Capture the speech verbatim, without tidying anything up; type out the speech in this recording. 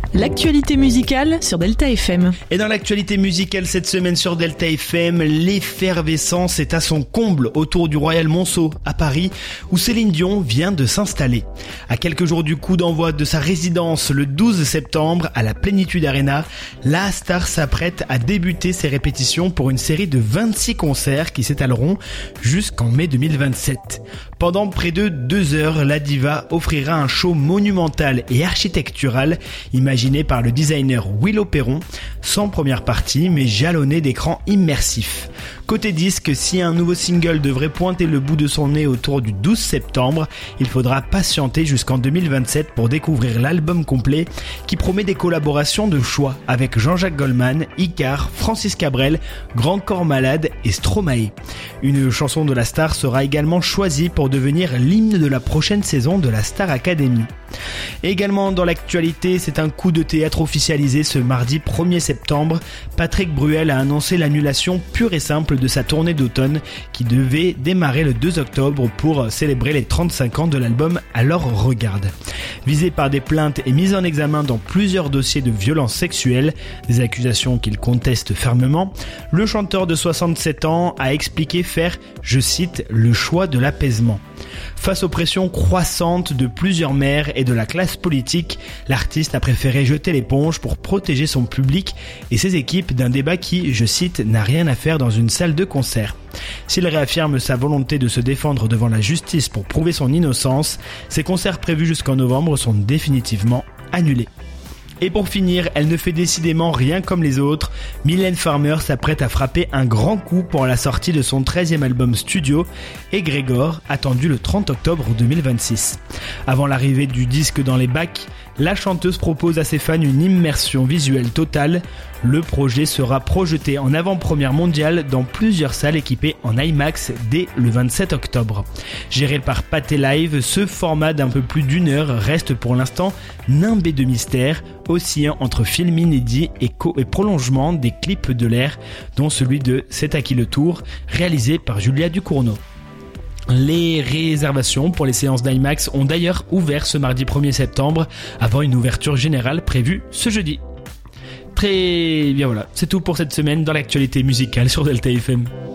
L'actualité musicale sur Delta F M. Et dans l'actualité musicale cette semaine sur Delta F M, l'effervescence est à son comble autour du Royal Monceau à Paris, où Céline Dion vient de s'installer. À quelques jours du coup d'envoi de sa résidence le douze septembre à la Plénitude Arena, la star s'apprête à débuter ses répétitions pour une série de vingt-six concerts qui s'étaleront jusqu'en mai deux mille vingt-sept. Pendant près de deux heures, la diva offrira un show monumental et architectural imaginé par le designer Willow Perron, sans première partie mais jalonné d'écrans immersifs. Côté disque, si un nouveau single devrait pointer le bout de son nez autour du douze septembre, il faudra patienter jusqu'en deux mille vingt-sept pour découvrir l'album complet qui promet des collaborations de choix avec Jean-Jacques Goldman, Icare, Francis Cabrel, Grand Corps Malade et Stromae. Une chanson de la star sera également choisie pour devenir l'hymne de la prochaine saison de la Star Academy. Et également dans l'actualité, c'est un coup de théâtre officialisé ce mardi premier septembre. Patrick Bruel a annoncé l'annulation pure et simple de sa tournée d'automne qui devait démarrer le deux octobre pour célébrer les trente-cinq ans de l'album Alors Regarde. Visé par des plaintes et mis en examen dans plusieurs dossiers de violences sexuelles, des accusations qu'il conteste fermement, le chanteur de soixante-sept ans a expliqué faire, je cite, le choix de l'apaisement. Face aux pressions croissantes de plusieurs maires et de la classe politique, l'artiste a préféré jeter l'éponge pour protéger son public et ses équipes d'un débat qui, je cite, n'a rien à faire dans une salle de concert. S'il réaffirme sa volonté de se défendre devant la justice pour prouver son innocence, ses concerts prévus jusqu'en novembre sont définitivement annulés. Et pour finir, elle ne fait décidément rien comme les autres. Mylène Farmer s'apprête à frapper un grand coup pour la sortie de son treizième album studio, et Grégor, attendu le trente octobre deux mille vingt-six. Avant l'arrivée du disque dans les bacs, la chanteuse propose à ses fans une immersion visuelle totale. Le projet sera projeté en avant-première mondiale dans plusieurs salles équipées en IMAX dès le vingt-sept octobre. Géré par Pathé Live, ce format d'un peu plus d'une heure reste pour l'instant nimbé de mystère, oscillant entre film inédit et, co- et prolongement des clips de l'air, dont celui de C'est à qui le tour, réalisé par Julia Ducournau. Les réservations pour les séances d'IMAX ont d'ailleurs ouvert ce mardi premier septembre, avant une ouverture générale prévue ce jeudi. Très bien, voilà, c'est tout pour cette semaine dans l'actualité musicale sur Delta F M.